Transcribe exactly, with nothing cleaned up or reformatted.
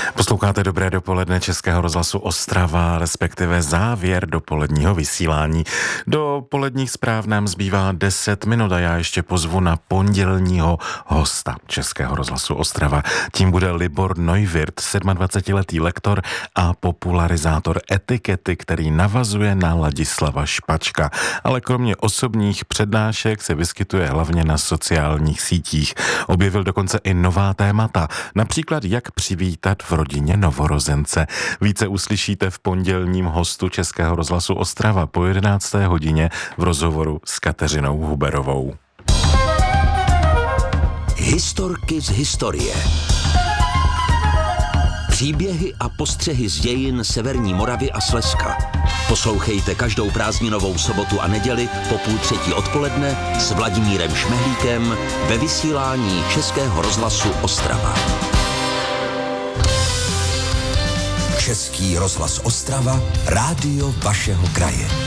Posloucháte Dobré dopoledne Českého rozhlasu Ostrava, respektive závěr dopoledního vysílání. Do poledních zpráv nám zbývá deset minut a já ještě pozvu na pondělního hosta Českého rozhlasu Ostrava. Tím bude Libor Neuwirth, sedmadvacetiletý lektor a popularizátor etikety, který navazuje na Ladislava Špačka. Ale kromě osobních přednášek se vyskytuje hlavně na sociálních sítích. Objevil dokonce i nová témata, například jak přivítat v rodině novorozence. Více uslyšíte v pondělním hostu Českého rozhlasu Ostrava po jedenácté hodině v rozhovoru s Kateřinou Huberovou. Historky z historie. Příběhy a postřehy z dějin Severní Moravy a Slezska. Poslouchejte každou prázdninovou sobotu a neděli po půl třetí odpoledne s Vladimírem Šmehlíkem ve vysílání Českého rozhlasu Ostrava. Český rozhlas Ostrava, rádio vašeho kraje.